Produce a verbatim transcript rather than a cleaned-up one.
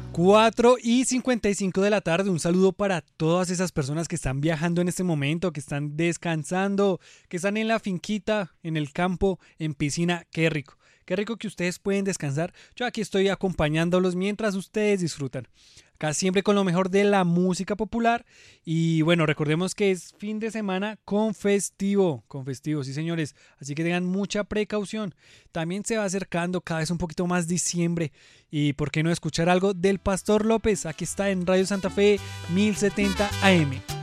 cuatro y cincuenta y cinco de la tarde, un saludo para todas esas personas que están viajando en este momento, que están descansando, que están en la finquita, en el campo, en piscina. Qué rico, qué rico que ustedes pueden descansar. Yo aquí estoy acompañándolos mientras ustedes disfrutan. Acá siempre con lo mejor de la música popular. Y bueno, recordemos que es fin de semana con festivo, con festivo, sí señores. Así que tengan mucha precaución. También se va acercando cada vez un poquito más diciembre. Y por qué no escuchar algo del Pastor López. Aquí está en Radio Santa Fe mil setenta A M.